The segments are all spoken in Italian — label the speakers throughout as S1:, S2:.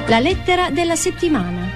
S1: La lettera della settimana.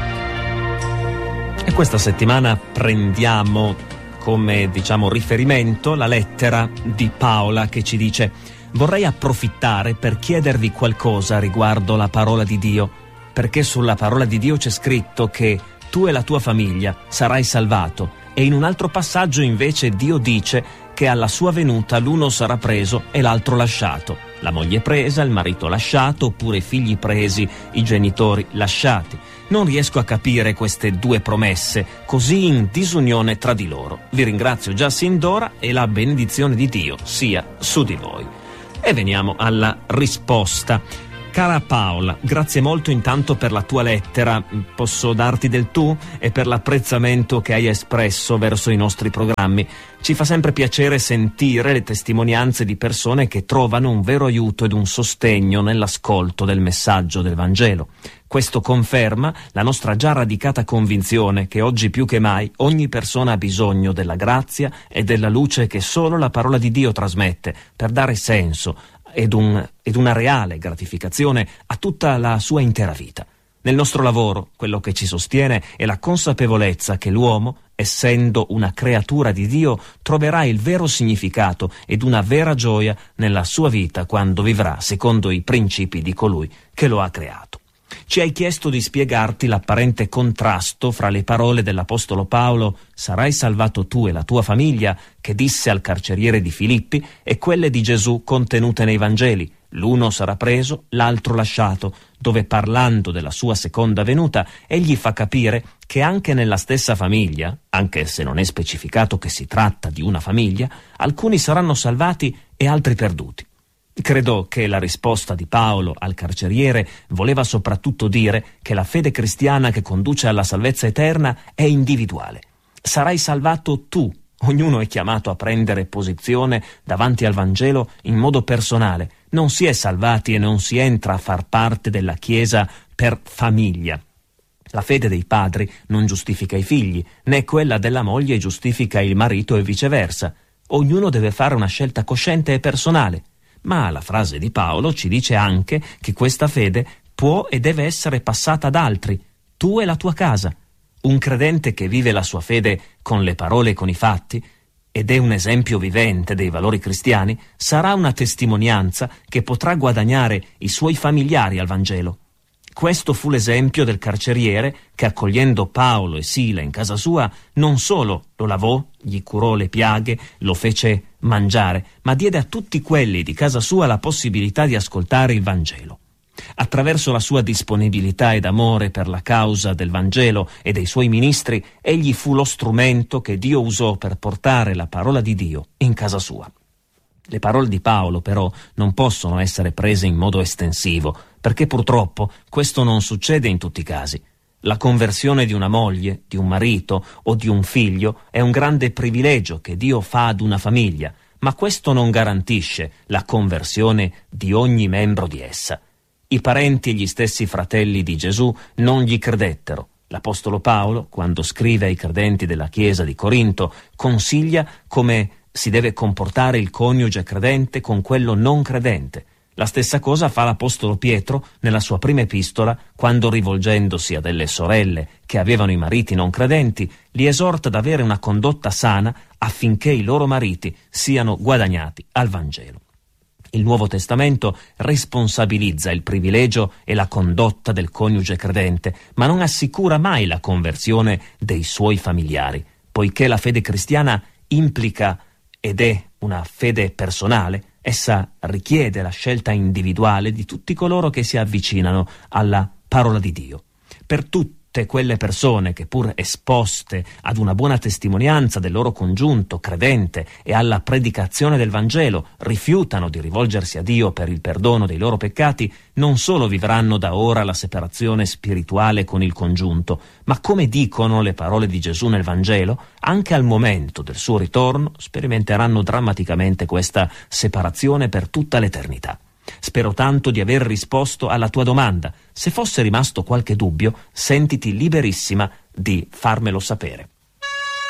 S2: E questa settimana prendiamo come, riferimento la lettera di Paola che ci dice: vorrei approfittare per chiedervi qualcosa riguardo la parola di Dio, perché sulla parola di Dio c'è scritto che tu e la tua famiglia sarai salvato, e in un altro passaggio invece Dio dice che alla sua venuta l'uno sarà preso e l'altro lasciato, la moglie presa, il marito lasciato, oppure i figli presi, i genitori lasciati. Non riesco a capire queste due promesse così in disunione tra di loro. Vi ringrazio già sin d'ora e la benedizione di Dio sia su di voi. E veniamo alla risposta. Cara Paola, grazie molto intanto per la tua lettera, posso darti del tu, e per l'apprezzamento che hai espresso verso i nostri programmi. Ci fa sempre piacere sentire le testimonianze di persone che trovano un vero aiuto ed un sostegno nell'ascolto del messaggio del Vangelo. Questo conferma la nostra già radicata convinzione che oggi più che mai ogni persona ha bisogno della grazia e della luce che solo la parola di Dio trasmette per dare senso ed una reale gratificazione a tutta la sua intera vita. Nel nostro lavoro, quello che ci sostiene è la consapevolezza che l'uomo, essendo una creatura di Dio, troverà il vero significato ed una vera gioia nella sua vita quando vivrà secondo i principi di colui che lo ha creato. Ci hai chiesto di spiegarti l'apparente contrasto fra le parole dell'Apostolo Paolo «Sarai salvato tu e la tua famiglia», che disse al carceriere di Filippi, e quelle di Gesù contenute nei Vangeli «L'uno sarà preso, l'altro lasciato», dove parlando della sua seconda venuta egli fa capire che anche nella stessa famiglia, anche se non è specificato che si tratta di una famiglia, alcuni saranno salvati e altri perduti. Credo che la risposta di Paolo al carceriere voleva soprattutto dire che la fede cristiana che conduce alla salvezza eterna è individuale. Sarai salvato tu. Ognuno è chiamato a prendere posizione davanti al Vangelo in modo personale. Non si è salvati e non si entra a far parte della Chiesa per famiglia. La fede dei padri non giustifica i figli, né quella della moglie giustifica il marito e viceversa. Ognuno deve fare una scelta cosciente e personale. Ma la frase di Paolo ci dice anche che questa fede può e deve essere passata ad altri, tu e la tua casa. Un credente che vive la sua fede con le parole e con i fatti, ed è un esempio vivente dei valori cristiani, sarà una testimonianza che potrà guadagnare i suoi familiari al Vangelo. Questo fu l'esempio del carceriere che, accogliendo Paolo e Sila in casa sua, non solo lo lavò, gli curò le piaghe, lo fece mangiare, ma diede a tutti quelli di casa sua la possibilità di ascoltare il Vangelo. Attraverso la sua disponibilità ed amore per la causa del Vangelo e dei suoi ministri, egli fu lo strumento che Dio usò per portare la parola di Dio in casa sua. Le parole di Paolo, però, non possono essere prese in modo estensivo, perché purtroppo questo non succede in tutti i casi. La conversione di una moglie, di un marito o di un figlio è un grande privilegio che Dio fa ad una famiglia, ma questo non garantisce la conversione di ogni membro di essa. I parenti e gli stessi fratelli di Gesù non gli credettero. L'Apostolo Paolo, quando scrive ai credenti della Chiesa di Corinto, consiglia come si deve comportare il coniuge credente con quello non credente. La stessa cosa fa l'Apostolo Pietro nella sua prima epistola, quando, rivolgendosi a delle sorelle che avevano i mariti non credenti, li esorta ad avere una condotta sana affinché i loro mariti siano guadagnati al Vangelo. Il Nuovo Testamento responsabilizza il privilegio e la condotta del coniuge credente, ma non assicura mai la conversione dei suoi familiari, poiché la fede cristiana implica ed è una fede personale. Essa richiede la scelta individuale di tutti coloro che si avvicinano alla parola di Dio. Per tutte quelle persone che, pur esposte ad una buona testimonianza del loro congiunto credente e alla predicazione del Vangelo, rifiutano di rivolgersi a Dio per il perdono dei loro peccati, non solo vivranno da ora la separazione spirituale con il congiunto, ma, come dicono le parole di Gesù nel Vangelo, anche al momento del suo ritorno sperimenteranno drammaticamente questa separazione per tutta l'eternità. Spero tanto di aver risposto alla tua domanda. Se fosse rimasto qualche dubbio, sentiti liberissima di farmelo sapere.